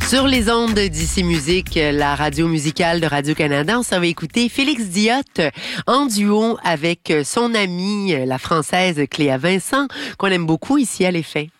Sur les ondes d'Ici Musique, la radio musicale de Radio-Canada, on s'en va écouter Félix Diot en duo avec son amie, la Française Cléa Vincent, qu'on aime beaucoup ici à l'Effet.